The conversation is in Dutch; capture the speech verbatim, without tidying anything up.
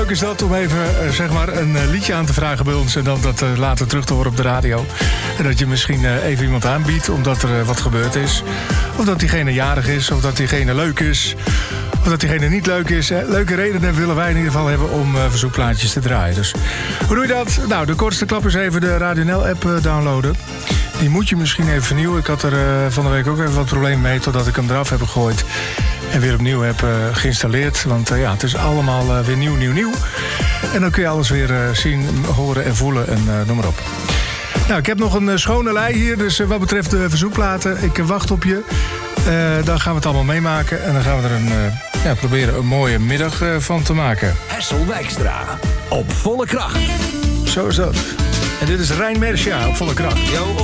leuk is dat om even uh, zeg maar een uh, liedje aan te vragen bij ons... en dan dat uh, later terug te horen op de radio. En dat je misschien uh, even iemand aanbiedt omdat er uh, wat gebeurd is. Of dat diegene jarig is, of dat diegene leuk is... of dat diegene niet leuk is. Hè. Leuke redenen willen wij in ieder geval hebben om uh, verzoekplaatjes te draaien. Dus hoe doe je dat? Nou, de kortste klap is even de Radio N L-app uh, downloaden. Die moet je misschien even vernieuwen. Ik had er uh, van de week ook even wat problemen mee... totdat ik hem eraf heb gegooid en weer opnieuw heb uh, geïnstalleerd. Want uh, ja, het is allemaal uh, weer nieuw, nieuw, nieuw. En dan kun je alles weer uh, zien, horen en voelen en uh, noem maar op. Nou, ik heb nog een uh, schone lei hier. Dus uh, wat betreft de verzoekplaten, ik uh, wacht op je. Uh, dan gaan we het allemaal meemaken. En dan gaan we er een, uh, ja, proberen een mooie middag uh, van te maken. Hessel Wijkstra, op volle kracht. Zo is dat. En dit is Rijn Mercia op volle kracht. Yo.